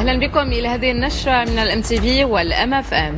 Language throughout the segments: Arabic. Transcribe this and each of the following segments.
أهلا بكم إلى هذه النشرة من الMTV والMFM.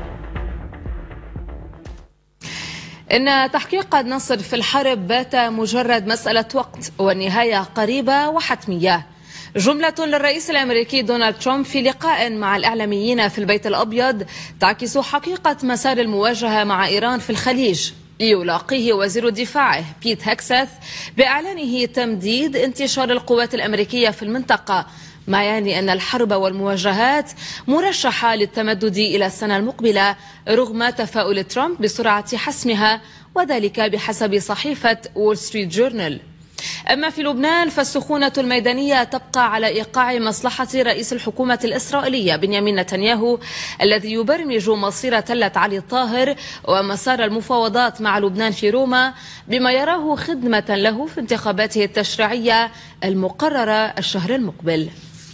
إن تحقيق النصر في الحرب بات مجرد مسألة وقت والنهاية قريبة وحتمية. جملة للرئيس الأمريكي دونالد ترامب في لقاء مع الإعلاميين في البيت الأبيض تعكس حقيقة مسار المواجهة مع إيران في الخليج، ليلاقيه وزير دفاعه بيت هكسث بإعلانه تمديد انتشار القوات الأمريكية في المنطقة، ما يعني أن الحرب والمواجهات مرشحة للتمدد إلى السنة المقبلة رغم تفاؤل ترامب بسرعة حسمها، وذلك بحسب صحيفة وول ستريت جورنال. أما في لبنان فالسخونة الميدانية تبقى على إيقاع مصلحة رئيس الحكومة الإسرائيلية بنيامين نتنياهو الذي يبرمج مصير تلة علي الطاهر ومسار المفاوضات مع لبنان في روما بما يراه خدمة له في انتخاباته التشريعية المقررة الشهر المقبل.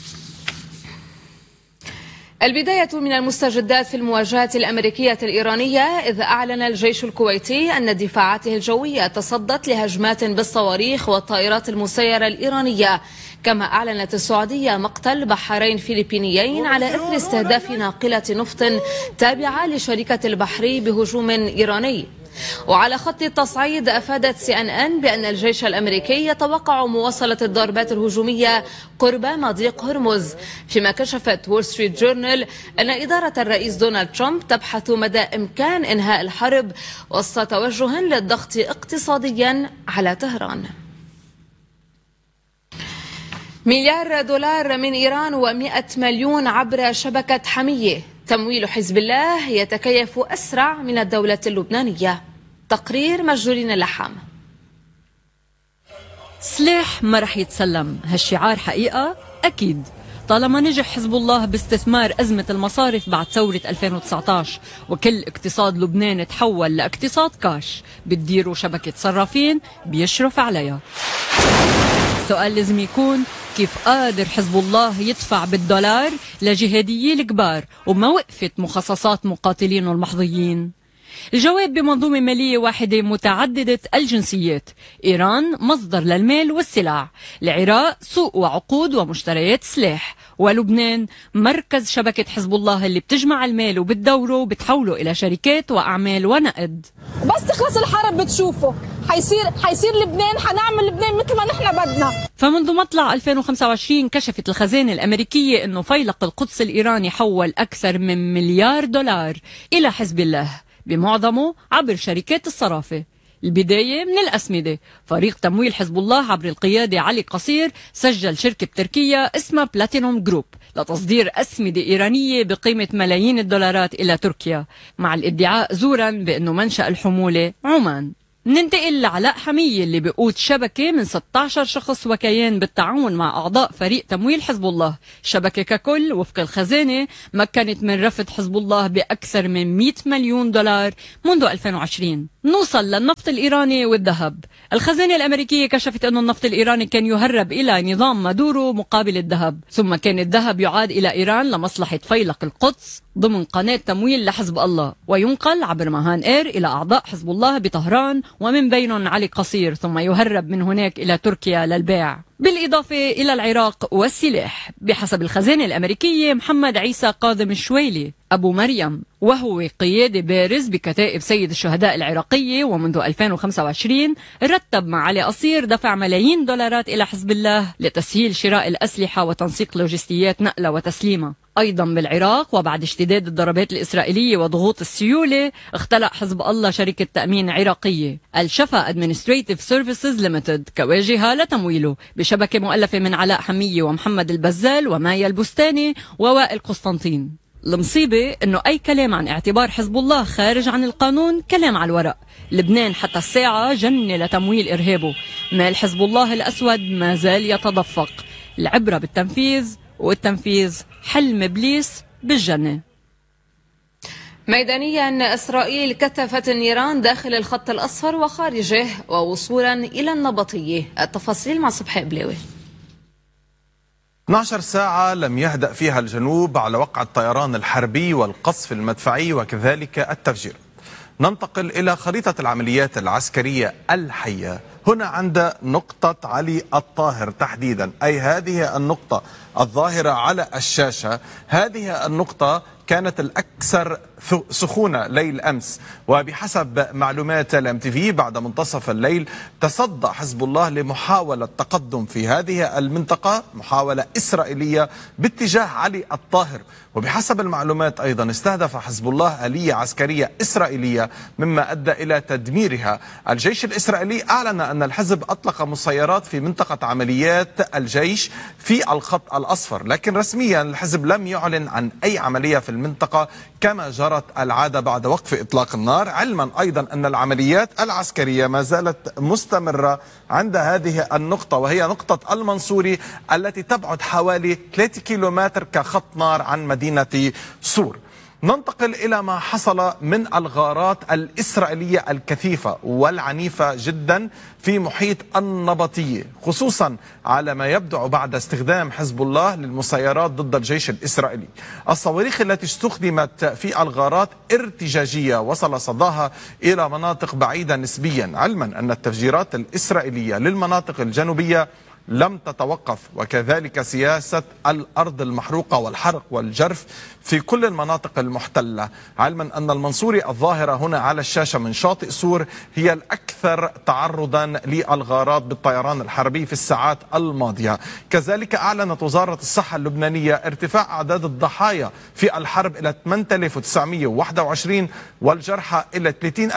البداية من المستجدات في المواجهة الأمريكية الإيرانية، إذ أعلن الجيش الكويتي أن دفاعاته الجوية تصدت لهجمات بالصواريخ والطائرات المسيرة الإيرانية، كما أعلنت السعودية مقتل بحرين فلبينيين على إثر استهداف ناقلة نفط تابعة لشركة البحري بهجوم إيراني. وعلى خط التصعيد أفادت CNN بأن الجيش الأمريكي يتوقع مواصلة الضربات الهجومية قرب مضيق هرمز، فيما كشفت وول ستريت جورنال أن إدارة الرئيس دونالد ترامب تبحث مدى إمكان إنهاء الحرب وسط توجه للضغط اقتصاديا على طهران. $1 مليار من إيران و100 مليون عبر شبكة حمية. تمويل حزب الله يتكيف أسرع من الدولة اللبنانية. تقرير مجدولين اللحام. سلاح ما رح يتسلم، هالشعار حقيقة أكيد طالما نجح حزب الله باستثمار أزمة المصارف بعد ثورة 2019 وكل اقتصاد لبنان تحول لاقتصاد كاش بتديروا شبكة صرافين بيشرف عليها. السؤال لازم يكون كيف قادر حزب الله يدفع بالدولار لجهاديي الكبار وما وقفت مخصصات مقاتلين المحظيين؟ الجواب بمنظومة مالية واحدة متعددة الجنسيات. إيران مصدر للمال والسلع، العراق سوق وعقود ومشتريات سلاح، ولبنان مركز شبكة حزب الله اللي بتجمع المال وبتدوره وبتحوله إلى شركات وأعمال ونقد. بس تخلص الحرب بتشوفوا حيصير لبنان، حنعمل لبنان مثل ما نحن بدنا. فمنذ مطلع 2025 كشفت الخزانة الأمريكية أنه فيلق القدس الإيراني حول أكثر من $1 مليار إلى حزب الله، بمعظمه عبر شركات الصرافة. البداية من الأسمدة. فريق تمويل حزب الله عبر القيادة علي قصير سجل شركة بتركيا اسمها بلاتينوم جروب لتصدير أسمدة إيرانية بقيمة ملايين الدولارات إلى تركيا، مع الادعاء زورا بأنه منشأ الحمولة عمان. ننتقل لعلاء حمية اللي بيقود شبكة من 16 شخص وكيان بالتعاون مع أعضاء فريق تمويل حزب الله. الشبكة ككل وفق الخزانة مكنت من رفد حزب الله بأكثر من $100 مليون منذ 2020. نوصل للنفط الإيراني والذهب. الخزانة الأمريكية كشفت أن النفط الإيراني كان يهرب إلى نظام مادورو مقابل الذهب، ثم كان الذهب يعاد إلى إيران لمصلحة فيلق القدس ضمن قناة تمويل لحزب الله، وينقل عبر مهان إير إلى أعضاء حزب الله بطهران ومن بينهم علي قصير، ثم يهرب من هناك إلى تركيا للبيع، بالإضافة إلى العراق والسلاح. بحسب الخزانة الأمريكية محمد عيسى قادم الشويلي أبو مريم، وهو قيادي بارز بكتائب سيد الشهداء العراقية، ومنذ 2025 رتب مع علي قصير دفع ملايين دولارات إلى حزب الله لتسهيل شراء الأسلحة وتنسيق لوجستيات نقلها وتسليمها. أيضا بالعراق وبعد اشتداد الضربات الإسرائيلية وضغوط السيولة اختلق حزب الله شركة تأمين عراقية الشفا Administrative Services Limited كواجهة لتمويله بشبكة مؤلفة من علاء حمية ومحمد البزال ومايا البستاني ووائل قسطنطين. المصيبة انه اي كلام عن اعتبار حزب الله خارج عن القانون كلام على الورق. لبنان حتى الساعة جنة لتمويل ارهابه. مال حزب الله الاسود ما زال يتدفق. العبرة بالتنفيذ، والتنفيذ حلم ابليس بالجنة. ميدانيا إسرائيل كثفت النيران داخل الخط الأصفر وخارجه ووصولا إلى النبطية. التفاصيل مع صبحي بلاوي. 12 ساعة لم يهدأ فيها الجنوب على وقع الطيران الحربي والقصف المدفعي وكذلك التفجير. ننتقل إلى خريطة العمليات العسكرية الحية هنا عند نقطة علي الطاهر تحديدا، أي هذه النقطة الظاهرة على الشاشة، هذه النقطة كانت الأكثر سخونة ليل أمس. وبحسب معلومات الMTV بعد منتصف الليل تصدى حزب الله لمحاولة تقدم في هذه المنطقة، محاولة إسرائيلية باتجاه علي الطاهر. وبحسب المعلومات أيضا استهدف حزب الله آلية عسكرية إسرائيلية مما أدى إلى تدميرها. الجيش الإسرائيلي أعلن أن الحزب أطلق مسيرات في منطقة عمليات الجيش في الخط الأصفر، لكن رسميا الحزب لم يعلن عن أي عملية في المنطقة كما جرت العادة بعد وقف إطلاق النار، علما أيضا أن العمليات العسكرية ما زالت مستمرة عند هذه النقطة، وهي نقطة المنصوري التي تبعد حوالي 3 كيلومتر كخط نار عن مدينة صور. ننتقل إلى ما حصل من الغارات الإسرائيلية الكثيفة والعنيفة جدا في محيط النبطية، خصوصا على ما يبدو بعد استخدام حزب الله للمسيرات ضد الجيش الإسرائيلي. الصواريخ التي استخدمت في الغارات ارتجاجية وصل صداها إلى مناطق بعيدة نسبيا، علما أن التفجيرات الإسرائيلية للمناطق الجنوبية لم تتوقف، وكذلك سياسة الأرض المحروقة والحرق والجرف في كل المناطق المحتلة، علما أن المنصوري الظاهرة هنا على الشاشة من شاطئ صور هي الأكثر تعرضا للغارات بالطيران الحربي في الساعات الماضية. كذلك أعلنت وزارة الصحة اللبنانية ارتفاع أعداد الضحايا في الحرب إلى 8921 والجرحى إلى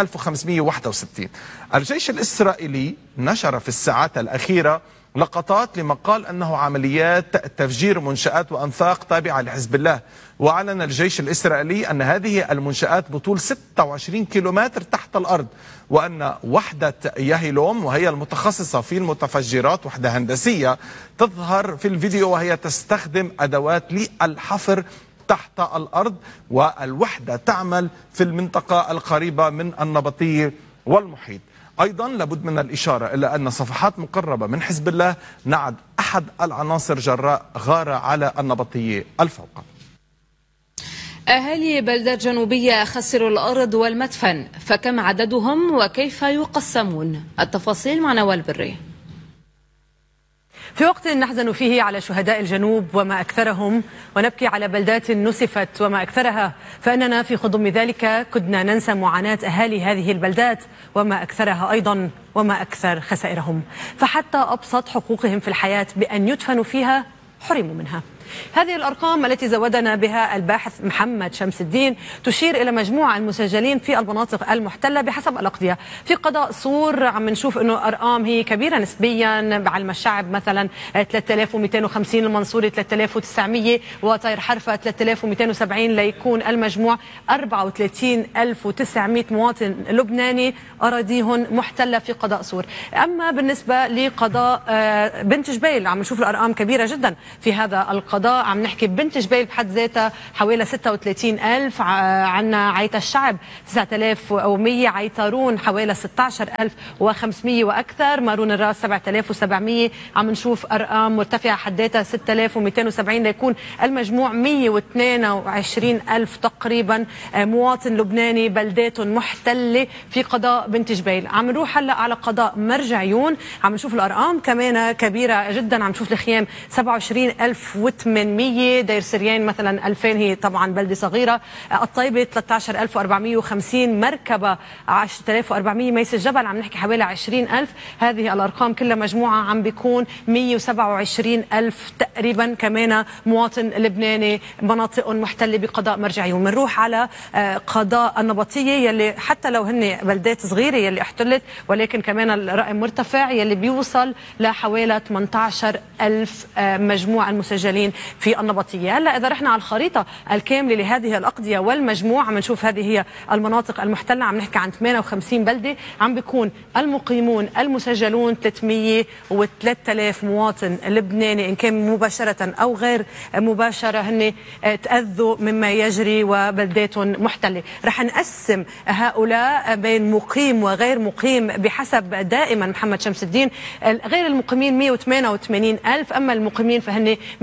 30561. الجيش الإسرائيلي نشر في الساعات الأخيرة لقطات لما قال أنه عمليات تفجير منشآت وأنفاق تابعة لحزب الله، وأعلن الجيش الإسرائيلي أن هذه المنشآت بطول 26 كيلومتر تحت الأرض، وأن وحدة ياهيلوم وهي المتخصصة في المتفجرات، وحدة هندسية، تظهر في الفيديو وهي تستخدم أدوات للحفر تحت الأرض، والوحدة تعمل في المنطقة القريبة من النبطية والمحيط. أيضا لابد من الإشارة إلى أن صفحات مقربة من حزب الله نعد أحد العناصر جراء غارة على النبطية الفوقة. أهالي بلدات جنوبية خسروا الأرض والمدفن، فكم عددهم وكيف يقسمون؟ التفاصيل مع نوال بري. في وقت نحزن فيه على شهداء الجنوب وما أكثرهم، ونبكي على بلدات نسفت وما أكثرها، فإننا في خضم ذلك كدنا ننسى معاناة أهالي هذه البلدات وما أكثرها أيضا وما أكثر خسائرهم، فحتى أبسط حقوقهم في الحياة بأن يدفنوا فيها حرموا منها. هذه الأرقام التي زودنا بها الباحث محمد شمس الدين تشير إلى مجموع المسجلين في المناطق المحتلة بحسب الأقضية. في قضاء صور عم نشوف أنه أرقام هي كبيرة نسبيا، بعلم الشعب مثلا 3250، المنصوري 3900، وطير حرفة 3270، ليكون المجموع 34900 مواطن لبناني أراضيهم محتلة في قضاء صور. أما بالنسبة لقضاء بنت جبيل عم نشوف الأرقام كبيرة جدا في هذا القضاء، عم نحكي بنت جبيل بحد ذاتها حوالي 36000، عنا عيتا الشعب 9100، عيتارون حوالي 16500 وأكثر، مارون الراس 7700، عم نشوف أرقام مرتفعة حد ذاتها 6270، ليكون المجموع 122000 تقريبا مواطن لبناني بلدات محتلة في قضاء بنت جبيل. عم نروح هلا على قضاء مرجعيون، عم نشوف الأرقام كمان كبيرة جدا، عم نشوف الخيام 27800، دير سريان مثلا 2000، هي طبعا بلدة صغيرة، الطيبة 13450، مركبة 10400، ميس الجبل عم نحكي حوالي 20000. هذه الأرقام كلها مجموعة عم بيكون 127000 تقريبا كمان مواطن لبناني مناطق محتلة بقضاء مرجعيون. بنروح على قضاء النبطية يلي حتى لو هن بلدات صغيرة يلي احتلت، ولكن كمان الرقم مرتفع يلي بيوصل لحوالي 18000 مجموع المسجلين في النبطية. هلا إذا رحنا على الخريطة الكاملة لهذه الأقضية والمجموع عم نشوف هذه هي المناطق المحتلة، عم نحكي عن 58 بلدة، عم بيكون المقيمون المسجلون 300 و3000 مواطن لبناني، إن كان مباشرة أو غير مباشرة هن تأذوا مما يجري وبلداتهم محتلة. رح نقسم هؤلاء بين مقيم وغير مقيم بحسب دائما محمد شمس الدين. غير المقيمين 188,000، أما المقيمين فهن 115,000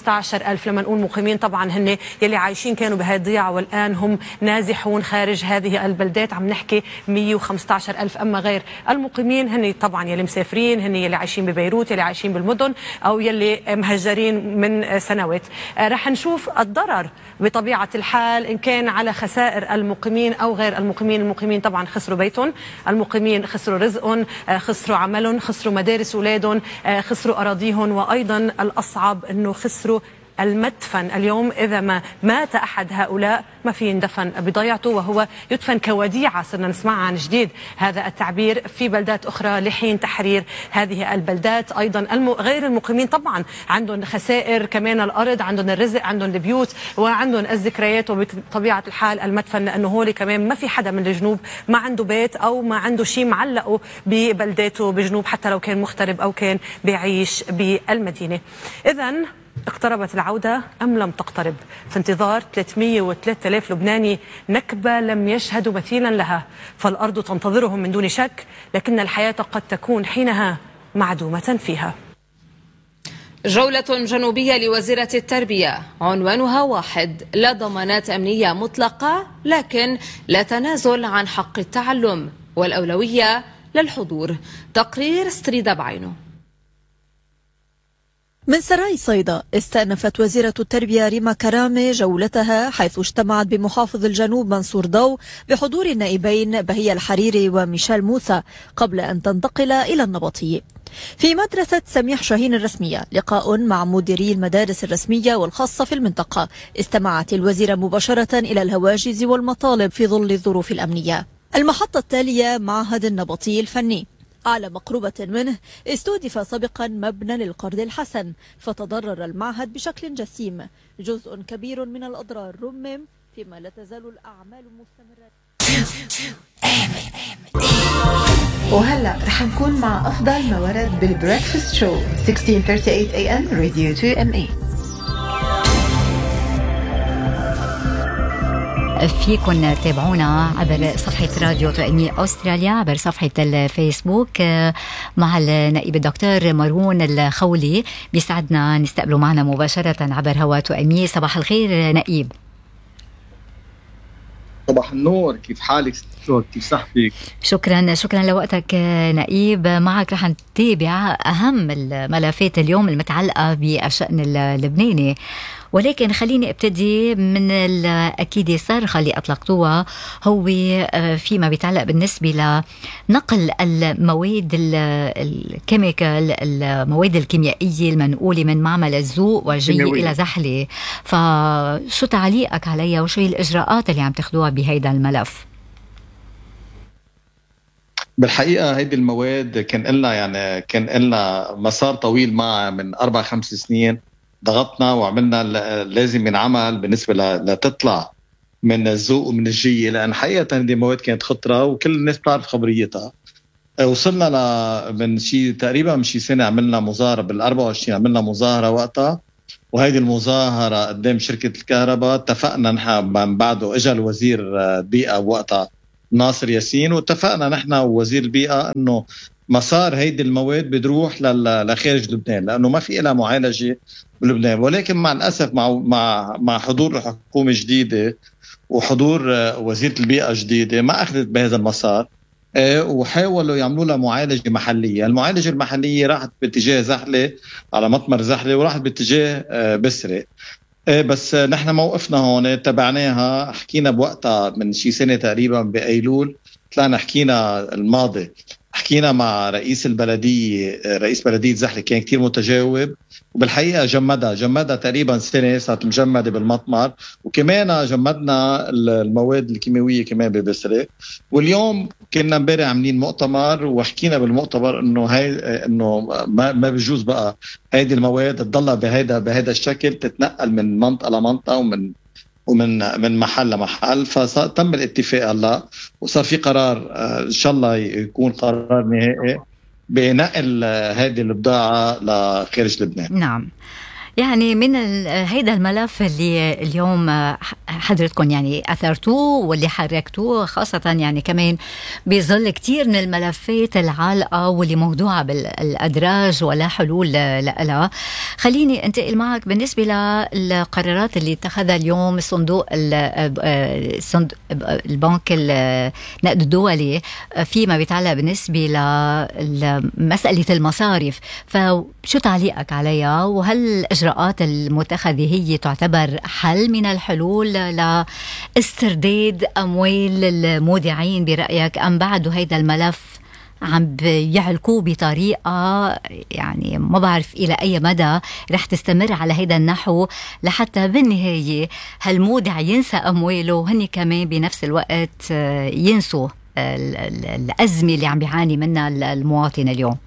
115,000. لما نقول مقيمين طبعا هن يلي عايشين كانوا بهاي الضيعة والآن هم نازحون خارج هذه البلدات، عم نحكي 115,000. أما غير المقيمين هن طبعا يلي مسافرين، هن يلي عايشين ببيروت، يلي عايشين بالمدن، أو يلي مهجرين من سنوات. رح نشوف الضرر بطبيعة الحال إن كان على خسائر المقيمين أو غير المقيمين. المقيمين طبعا خسروا بيتهم، المقيمين خسروا رزقهم، خسروا عملهم، خسروا مدارس أولادهم، خسروا أراضيهم، وأيضا الأصعب أنه خسروا المدفن. اليوم إذا ما مات أحد هؤلاء ما في يندفن بضيعته، وهو يدفن كوديعة. صرنا نسمع عن جديد هذا التعبير في بلدات أخرى لحين تحرير هذه البلدات. أيضا غير المقيمين طبعا عندهم خسائر كمان، الأرض، عندهم الرزق، عندهم البيوت، وعندهم الذكريات، وبطبيعة الحال المدفن، لأنه هولي كمان ما في حدا من الجنوب ما عنده بيت أو ما عنده شيء معلقه ببلداته بجنوب، حتى لو كان مغترب أو كان بيعيش بالمدينة. إذن اقتربت العودة أم لم تقترب؟ في انتظار 303,000 لبناني نكبة لم يشهدوا مثيلا لها، فالأرض تنتظرهم من دون شك، لكن الحياة قد تكون حينها معدومة فيها. جولة جنوبية لوزيرة التربية عنوانها واحد: لا ضمانات أمنية مطلقة، لكن لا تنازل عن حق التعلم، والأولوية للحضور. تقرير ستريدا بعينه. من سراي صيدا استأنفت وزيرة التربية ريما كرامة جولتها، حيث اجتمعت بمحافظ الجنوب منصور ضو بحضور النائبين بهية الحريري وميشيل موسى، قبل أن تنتقل إلى النبطية. في مدرسة سميح شاهين الرسمية لقاء مع مديري المدارس الرسمية والخاصة في المنطقة. استمعت الوزيرة مباشرة إلى الهواجس والمطالب في ظل الظروف الأمنية. المحطة التالية معهد النبطي الفني. على مقربة منه استهدف سابقا مبنى للقرض الحسن، فتضرر المعهد بشكل جسيم. جزء كبير من الأضرار رمم، فيما لا تزال الأعمال مستمرة. وهلأ رح نكون مع أفضل ما ورد بالبريكفاست شو 16:38 AM راديو 2MA. فيكن تابعونا عبر صفحة راديو 2MA أستراليا، عبر صفحة الفيسبوك، مع النائب الدكتور مارون الخولي. بيسعدنا نستقبله معنا مباشرة عبر هوا 2MA. صباح الخير نائب. صباح النور، كيف حالك؟ كيف صحتك؟ شكرا لوقتك نائب. معك رح نتابع أهم الملفات اليوم المتعلقة بالشأن اللبناني، ولكن خليني ابتدي من أكيد الصرخة اللي أطلقتوها، هو فيما بيتعلق بالنسبة لنقل المواد الكيميكال، المواد الكيميائية المنقولة من معمل الزوق والجية إلى زحلة. فشو تعليقك عليها وشو هي الإجراءات اللي عم تاخدوها بهيدا الملف؟ بالحقيقة هيدي المواد كان لنا مسار طويل معها من 4-5 سنين. ضغطنا وعملنا لازم ينعمل بالنسبة لتطلع من الذوق ومن الجية، لأن حقيقة هذه المواد كانت خطرة وكل الناس بتعرف خبريتها. وصلنا من تقريبا من سنة عملنا مظاهرة بال24، عملنا مظاهرة وقتها، وهذه المظاهرة قدام شركة الكهرباء. اتفقنا نحن من بعده اجى الوزير البيئة وقتها ناصر ياسين، واتفقنا نحن ووزير البيئة انه مسار هيدي المواد بتروح لخارج لبنان، لانه ما في لها معالجة بلبنان. ولكن مع الاسف مع حضور حكومة جديدة وحضور وزيرة البيئة جديدة ما اخذت بهذا المسار، وحاولوا يعملوا لها معالجة محلية. المعالجة المحلية راحت باتجاه زحلة على مطمر زحلة، وراحت باتجاه بسرة. بس نحن موقفنا هون تبعناها، حكينا بوقتها من سنة تقريبا بأيلول، طلعنا حكينا الماضي، حكينا مع رئيس البلدية، رئيس بلدية زحلة كان كتير متجاوب، وبالحقيقة جمدها تقريبا سنة صارت مجمدة بالمطمر، وكمان جمدنا المواد الكيميائية كمان ببسرة. واليوم كنا امبارح عاملين مؤتمر وحكينا بالمؤتمر انه ما بيجوز بقى هيدي المواد تضلها بهذا الشكل، تتنقل من منطقة لمنطقة ومن محل لمحل. فتم الاتفاق هلا وصار في قرار ان شاء الله يكون قرار نهائي بنقل هذه البضاعة لخارج لبنان. نعم، يعني من هيدا الملف اللي اليوم حضرتكم يعني أثرتوه واللي حركتوه، خاصة يعني كمان بظل كتير من الملفات العالقة واللي موضوعة بالأدراج ولا حلول لها. خليني انتقل معك بالنسبة للقرارات اللي اتخذها اليوم الصندوق البنك النقد الدولي فيما بيتعلق بالنسبة لمسألة المصارف، فشو تعليقك عليها؟ وهل الإجراءات المتخذة هي تعتبر حل من الحلول لاسترداد أموال المودعين برأيك، أم بعده هيدا الملف عم بيعلقوه بطريقة يعني ما بعرف إلى أي مدى رح تستمر على هيدا النحو لحتى بالنهاية هالمودع ينسى أمواله وهن كمان بنفس الوقت ينسوا الأزمة اللي عم بيعاني منها المواطن اليوم؟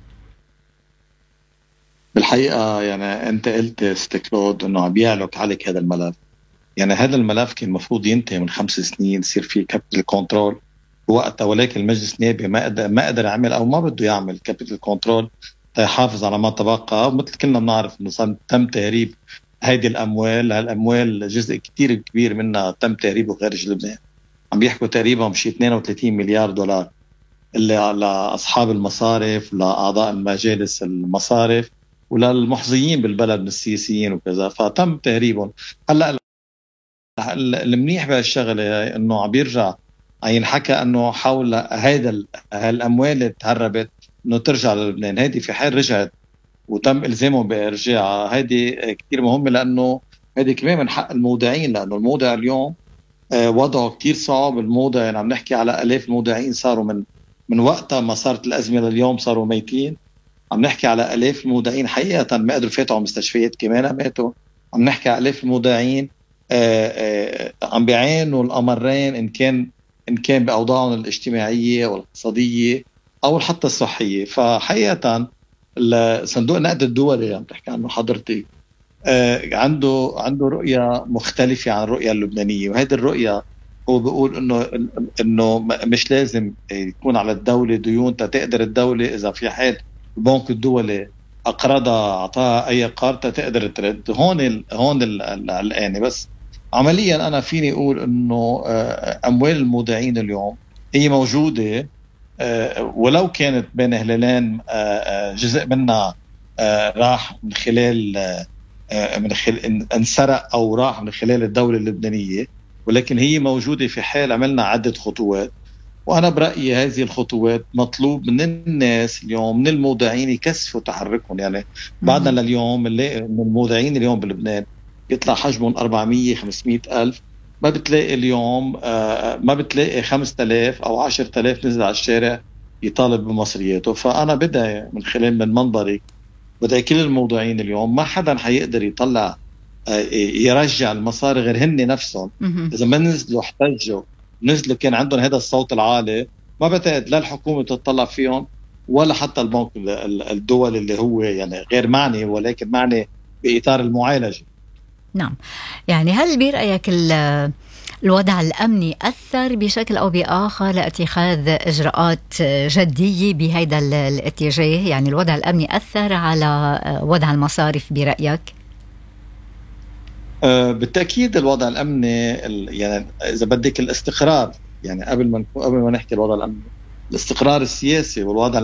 بالحقيقة يعني أنت قلت ستكلود أنه عم بيعلق عليك هذا الملف. يعني هذا الملف كان المفروض ينتهي من 5 سنين، يصير فيه كابيتال كنترول وقتها، ولكن المجلس النيابي ما قدر يعمل أو ما بده يعمل كابيتال كنترول يحافظ على ما تبقى. مثل كلنا بنعرف أنه تم تهريب هيدي الأموال. هالأموال جزء كتير كبير منها تم تهريبه خارج لبنان، عم بيحكوا تقريبا بشي 32 مليار دولار اللي لأصحاب المصارف، لأعضاء المجالس المصارف، وللمحظيين بالبلد من السياسيين وكذا، فتم تهريبهم. هلا المنيح بهالشغله انه عم بيرجع ينحكى انه حول هالاموال اللي تهربت انه ترجع للبنان. هيدي في حال رجعت وتم الزامهم بارجاعها، هيدي كثير مهمه، لانه هيدي كمان من حق المودعين، لانه المودع اليوم وضعه كتير صعب. المودع يعني عم نحكي على آلاف المودعين صاروا من وقتها ما صارت الأزمة لليوم صاروا ميتين. عم نحكي على آلاف المودعين حقيقة ما قدروا يفاتوا على مستشفيات، كمان ماتوا. عم نحكي على آلاف المودعين عم بيعانوا الأمرين، إن كان بأوضاعهم الاجتماعية والاقتصادية أو حتى الصحية. فحقيقة صندوق النقد الدولي عم تحكي عنه حضرتك عنده رؤية مختلفة عن الرؤية اللبنانية، وهذه الرؤية هو بيقول إنه مش لازم يكون على الدولة ديون تقدر الدولة إذا في حال البنك الدولي أقرضها أعطاها أي قرض تقدر ترد. هون الآن بس عمليا أنا فيني أقول إنه أموال المودعين اليوم هي موجودة، ولو كانت بين هلالين جزء منها راح من خلال انسرق أو راح من خلال الدولة اللبنانية، ولكن هي موجودة في حال عملنا عدة خطوات. وأنا برأيي هذه الخطوات مطلوب من الناس اليوم، من المودعين يكثفوا تحركهم. يعني بعدنا لليوم اللي من المودعين اليوم بلبنان يطلع حجمهم 400-500 ألف، ما بتلاقي اليوم ما بتلاقي 5000 أو 10,000 نزل على الشارع يطالب بمصرياته. فأنا بدأ من خلال من منظري بدأ كل الموضوعين اليوم ما حدا حيقدر يطلع يرجع المصاري غير هن نفسهم. إذا ما نزلوا احتجوا نزلوا كان عندهم هذا الصوت العالي، ما بعتقد لا الحكومة تطلع فيهم ولا حتى البنك الدولي اللي هو يعني غير معني ولكن معني بإطار المعالجة. نعم، يعني هل برأيك الوضع الأمني أثر بشكل أو بآخر لاتخاذ إجراءات جدية بهذا الاتجاه؟ يعني الوضع الأمني أثر على وضع المصارف برأيك؟ بالتأكيد الوضع الأمني يعني إذا بدك الاستقرار، يعني قبل ما نحكي الوضع الأمني، الاستقرار السياسي والوضع